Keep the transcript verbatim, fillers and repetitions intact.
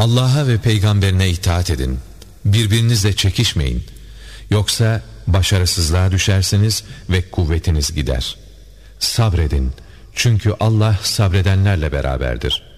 Allah'a ve peygamberine itaat edin. Birbirinizle çekişmeyin. Yoksa başarısızlığa düşersiniz ve kuvvetiniz gider. Sabredin. Çünkü Allah sabredenlerle beraberdir.